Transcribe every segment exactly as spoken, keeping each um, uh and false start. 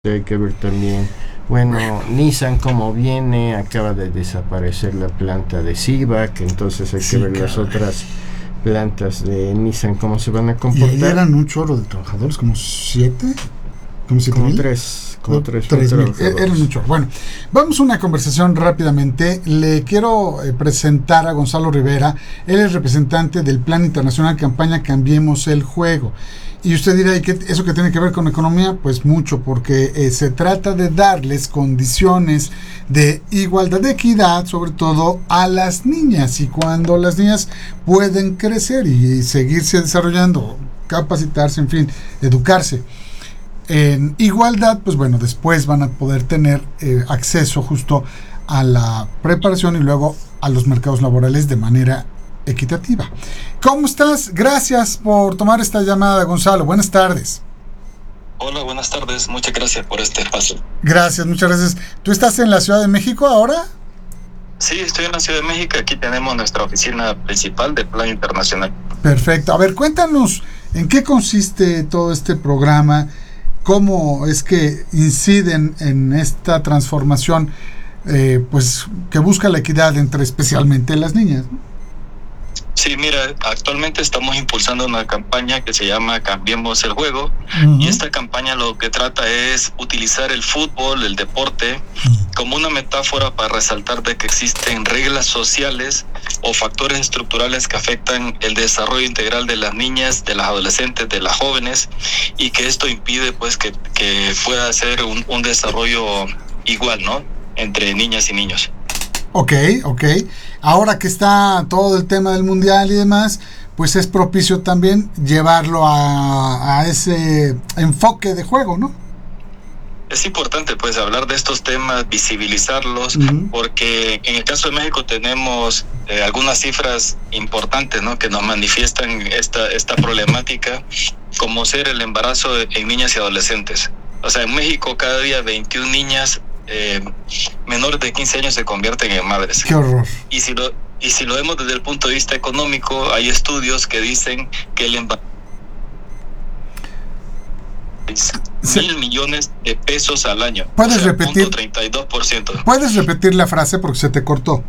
Hay que ver también, bueno, Nissan como viene, acaba de desaparecer la planta adhesiva, que entonces hay sí, que ver caray. Las otras plantas de Nissan cómo se van a comportar. Y ahí eran un chorro de trabajadores, como siete, como siete como mil. tres, como no, tres, tres mil, eran un chorro. Bueno, vamos a una conversación rápidamente. Le quiero eh, presentar a Gonzalo Rivera. Él es representante del Plan Internacional Campaña Cambiemos el Juego. Y usted dirá, ¿y qué, eso que tiene que ver con economía? Pues mucho, porque eh, se trata de darles condiciones de igualdad, de equidad, sobre todo a las niñas. Y cuando las niñas pueden crecer y, y seguirse desarrollando, capacitarse, en fin, educarse en igualdad, pues bueno, después van a poder tener eh, acceso justo a la preparación y luego a los mercados laborales de manera equitativa. ¿Cómo estás? Gracias por tomar esta llamada, Gonzalo. Buenas tardes. Hola, buenas tardes. Muchas gracias por este espacio. Gracias, muchas gracias. ¿Tú estás en la Ciudad de México ahora? Sí, estoy en la Ciudad de México. Aquí tenemos nuestra oficina principal de Plan Internacional. Perfecto. A ver, cuéntanos en qué consiste todo este programa, cómo es que inciden en esta transformación, eh, pues que busca la equidad entre especialmente las niñas, ¿no? Sí, mira, actualmente estamos impulsando una campaña que se llama Cambiemos el Juego. Uh-huh. Y esta campaña lo que trata es utilizar el fútbol, el deporte, uh-huh. como una metáfora para resaltar de que existen reglas sociales o factores estructurales que afectan el desarrollo integral de las niñas, de las adolescentes, de las jóvenes, y que esto impide pues que, que pueda ser un, un desarrollo igual, ¿no?, entre niñas y niños. Ok, ok. Ahora que está todo el tema del mundial y demás, pues es propicio también llevarlo a, a ese enfoque de juego, ¿no? Es importante pues hablar de estos temas, visibilizarlos, uh-huh. porque en el caso de México tenemos eh, algunas cifras importantes, ¿no?, que nos manifiestan esta, esta problemática, como ser el embarazo en niñas y adolescentes. O sea, en México cada día veintiuna niñas Eh, menores de quince años se convierten en madres. ¡Qué horror! Y si lo y si lo vemos desde el punto de vista económico, hay estudios que dicen que el embarazo es sí. mil millones de pesos al año. ¿Puedes o sea, repetir? treinta y dos por ciento. ¿Puedes repetir la frase porque se te cortó?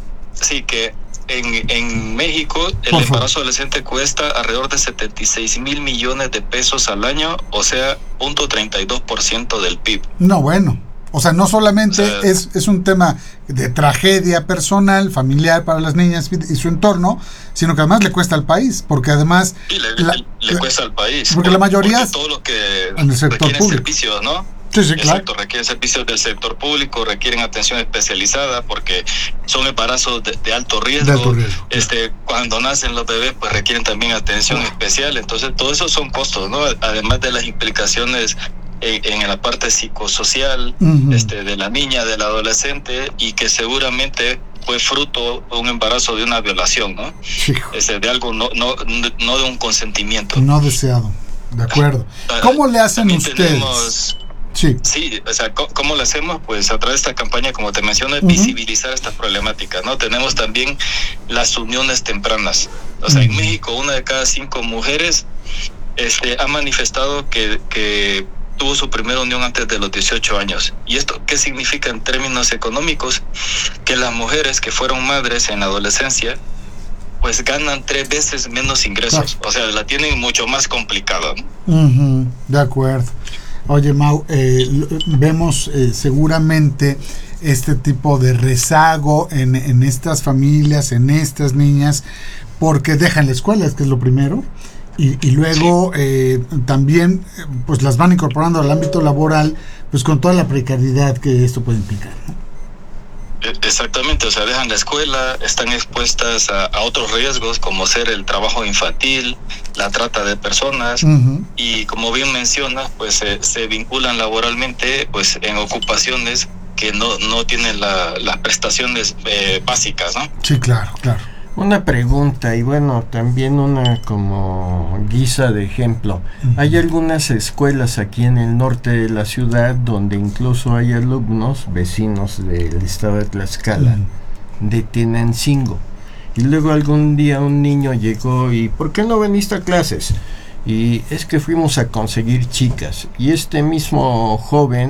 Sí, que en, en México el por embarazo favor. adolescente cuesta alrededor de setenta y seis mil millones de pesos al año, o sea, punto treinta y dos por ciento del P I B. No, bueno. O sea, no solamente o sea, es, es un tema de tragedia personal, familiar para las niñas y su entorno, sino que además le cuesta al país, porque además... Sí, le, la, le, le cuesta al país. Porque por, la mayoría... Porque todo lo que en el sector requieren público. servicios, ¿no? Sí, sí, Exacto, claro. requieren servicios del sector público, requieren atención especializada, porque son embarazos de, de alto riesgo. De alto riesgo. Este, cuando nacen los bebés, pues requieren también atención oh. especial. Entonces, todo eso son costos, ¿no? Además de las implicaciones en la parte psicosocial, uh-huh. este, de la niña, del adolescente, y que seguramente fue fruto de un embarazo, de una violación, ¿no? Este, de algo no, no, no de un consentimiento. No deseado, de acuerdo. ¿Cómo le hacen También ustedes? Tenemos, sí. Sí, o sea, ¿cómo lo hacemos? Pues a través de esta campaña, como te menciono, es uh-huh. visibilizar esta problemática, ¿no? Tenemos también las uniones tempranas. O sea, uh-huh. en México, una de cada cinco mujeres este, ha manifestado que, que tuvo su primera unión antes de los dieciocho años. ¿Y esto qué significa en términos económicos? Que las mujeres que fueron madres en la adolescencia pues ganan tres veces menos ingresos. Claro. O sea, la tienen mucho más complicada, ¿no? Uh-huh. De acuerdo. Oye, Mau, eh, vemos eh, seguramente este tipo de rezago en, en estas familias, en estas niñas, porque dejan la escuela, es que es lo primero. Y, y luego sí. eh, también pues las van incorporando al ámbito laboral, pues con toda la precariedad que esto puede implicar, ¿no? Exactamente, o sea, dejan la escuela, están expuestas a, a otros riesgos como ser el trabajo infantil, la trata de personas, uh-huh. y como bien mencionas, pues se, se vinculan laboralmente pues en ocupaciones que no, no tienen la, las prestaciones eh, básicas, ¿no? Sí, claro, claro. Una pregunta y bueno, también una como guisa de ejemplo. Uh-huh. Hay algunas escuelas aquí en el norte de la ciudad donde incluso hay alumnos vecinos del estado de Tlaxcala uh-huh. de Tenancingo. Y luego algún día un niño llegó y ¿por qué no veniste a clases? y es que fuimos a conseguir chicas y este mismo joven